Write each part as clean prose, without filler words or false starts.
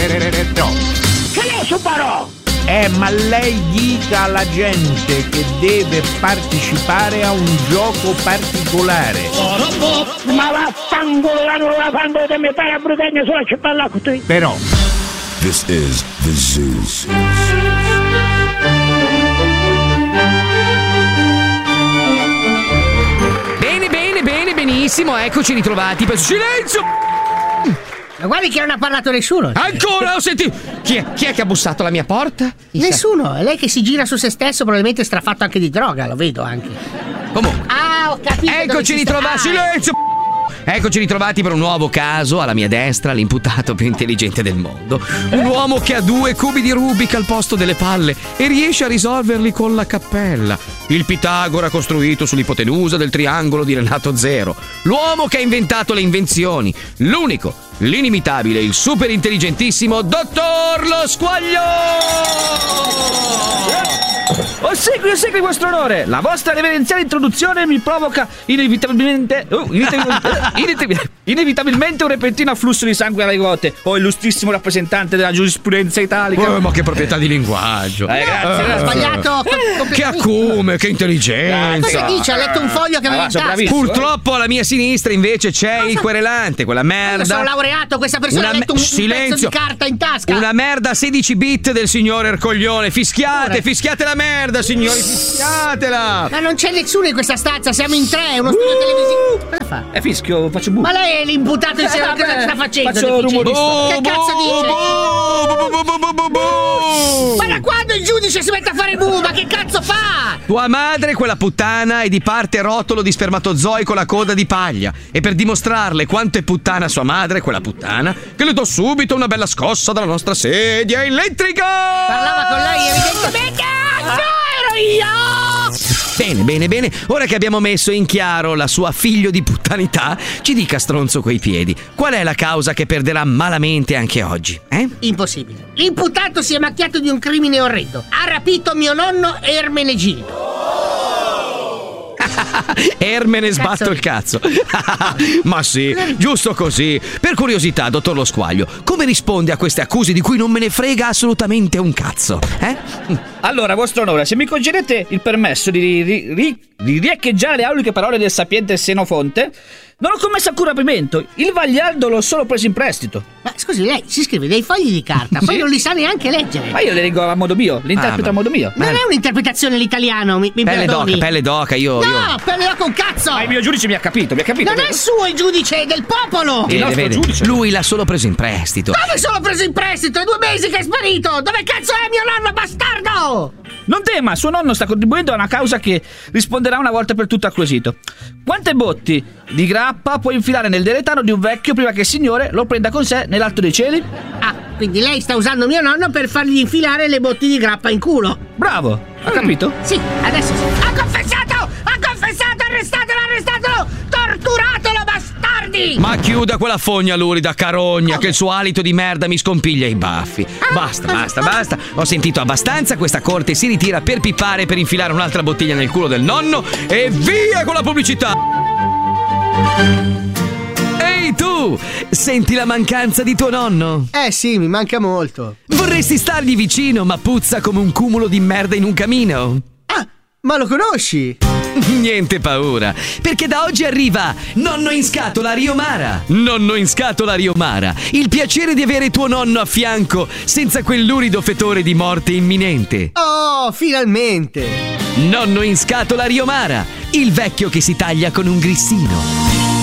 Che ne superò? Ma lei dica alla gente che deve partecipare a un gioco particolare. Ma vaffanculo, non la fanno di mi fare a brutagna sulla cipolla con te. Però This is the Zoo. Benissimo, eccoci ritrovati per silenzio! Ma guardi che non ha parlato nessuno. Ancora? Ho sentito! Chi è che ha bussato alla mia porta? Nessuno, è lei che si gira su se stesso, probabilmente strafatto anche di droga, lo vedo anche. Comunque. Ah, ho capito. Eccoci ritrovati, silenzio! Eccoci ritrovati per un nuovo caso. Alla mia destra l'imputato più intelligente del mondo. Un uomo che ha 2 cubi di Rubik al posto delle palle e riesce a risolverli con la cappella. Il Pitagora costruito sull'ipotenusa del triangolo di Renato Zero. L'uomo che ha inventato le invenzioni. L'unico, l'inimitabile, il super intelligentissimo Dottor Lo Squaglio! Ossequio vostro onore. La vostra reverenziale introduzione mi provoca inevitabilmente un repentino afflusso di sangue alle gote. Oh, illustrissimo rappresentante della giurisprudenza italica. Ma che proprietà di linguaggio! Grazie, ha sbagliato. Che acume, che intelligenza! Cosa dice? Ha letto un foglio che aveva in tasca. Purtroppo alla mia sinistra invece c'è il querelante, quella merda. Sono laureato, questa persona ha letto un pezzo di carta in tasca. Una merda 16 bit del signor Ercoglione. Fischiate la merda, signori, fischiatela! Ma non c'è nessuno in questa stanza, siamo in 3, è uno studio televisivo. Cosa fa? Fischio, faccio bu. Ma lei è l'imputato insieme a cosa sta facendo? Faccio rumorista. Che cazzo dice? Ma da quando il giudice si mette a fare bu? Ma che cazzo fa? Tua madre, quella puttana, è di parte rotolo di spermatozoi con la coda di paglia. E per dimostrarle quanto è puttana sua madre, quella puttana, che le do subito una bella scossa dalla nostra sedia elettrica! Parlava con lei evidentemente. Ero io! Bene. Ora che abbiamo messo in chiaro la sua figlio di puttanità, ci dica, stronzo coi piedi, qual è la causa che perderà malamente anche oggi? Impossibile. L'imputato si è macchiato di un crimine orrendo. Ha rapito mio nonno Ermenegildo. Ermene sbatto il cazzo. Ma sì, giusto così. Per curiosità, dottor Lo Squaglio, come risponde a queste accuse di cui non me ne frega assolutamente un cazzo? Allora, vostro onore, se mi concedete il permesso di riecheggiare le auliche parole del sapiente Senofonte, non ho commesso alcun rapimento. Il Vagliardo l'ho solo preso in prestito. Ma scusi, lei si scrive dei fogli di carta, poi non li sa neanche leggere. Ma io le leggo a modo mio, li interpreto a modo mio. Non è un'interpretazione l'italiano, mi perdoni. Pelle d'oca, io. Pelle d'oca un cazzo! Ma il mio giudice mi ha capito. Non è suo il giudice, è del popolo! Il nostro giudice. Lui l'ha solo preso in prestito. Dove solo preso in prestito? È 2 mesi che è sparito! Dove cazzo è mio nonno, bastardo? Non tema, suo nonno sta contribuendo a una causa che risponderà una volta per tutte al quesito. Quante botti di grappa può infilare nel deletano di un vecchio prima che il signore lo prenda con sé nell'alto dei cieli? Ah, quindi lei sta usando mio nonno per fargli infilare le botti di grappa in culo. Bravo, ha capito? Sì, adesso sì. Ha confessato! Arrestatelo! Torturatelo, bastardi! Ma chiuda quella fogna lurida carogna, che il suo alito di merda mi scompiglia i baffi. Basta. Ho sentito abbastanza, questa corte si ritira per pippare, per infilare un'altra bottiglia nel culo del nonno e via con la pubblicità! Ehi tu! Senti la mancanza di tuo nonno? Sì, mi manca molto. Vorresti stargli vicino, ma puzza come un cumulo di merda in un camino? Ah, ma lo conosci? Niente paura, perché da oggi arriva Nonno in scatola Riomara. Nonno in scatola Riomara, il piacere di avere tuo nonno a fianco senza quel lurido fetore di morte imminente. Oh, finalmente! Nonno in scatola Riomara, il vecchio che si taglia con un grissino.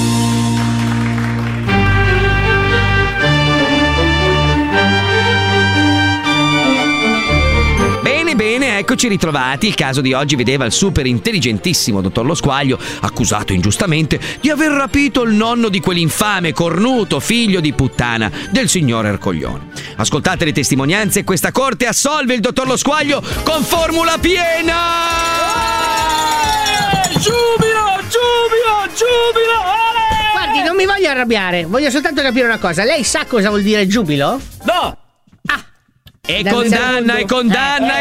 Bene, eccoci ritrovati. Il caso di oggi vedeva il super intelligentissimo dottor Lo Squaglio, accusato ingiustamente di aver rapito il nonno di quell'infame, cornuto figlio di puttana del signor Ercoglione. Ascoltate le testimonianze e questa corte assolve il dottor Lo Squaglio con formula piena! Giubilo! Guardi, non mi voglio arrabbiare, voglio soltanto capire una cosa. Lei sa cosa vuol dire giubilo? No! E condanna! E condanna!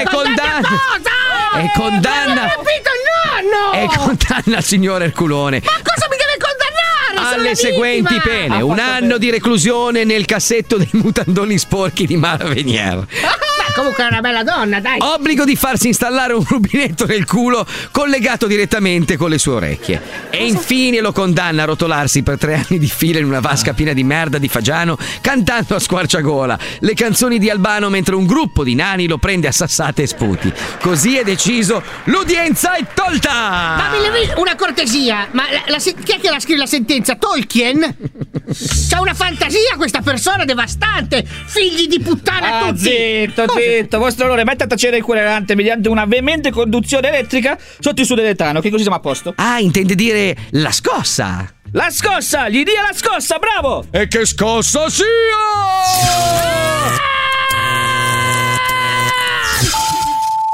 E condanna il signor Erculone. Ma cosa mi deve condannare? alle seguenti pene: 1 anno di reclusione nel cassetto dei mutandoni sporchi di Mara Venier. Beh, comunque è una bella donna, dai. Obbligo di farsi installare un rubinetto nel culo collegato direttamente con le sue orecchie. E infine lo condanna a rotolarsi per 3 anni di fila in una vasca piena di merda di Fagiano, cantando a squarciagola le canzoni di Albano mentre un gruppo di nani lo prende a sassate e sputi. Così è deciso, l'udienza è tolta! Ma una cortesia, ma chi è che la scrive la sentenza? Tolkien? C'ha una fantasia questa persona devastante! Figli di puttana tutti! Zitto, vostro onore, metta a tacere il querelante mediante una veemente conduzione elettrica sotto il sudeletano, che così siamo a posto. Ah, intende dire la scossa! La scossa! Gli dia la scossa, bravo! E che scossa sia!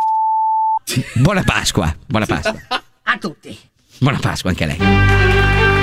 Buona Pasqua! Buona Pasqua! A tutti! Buona Pasqua anche a lei!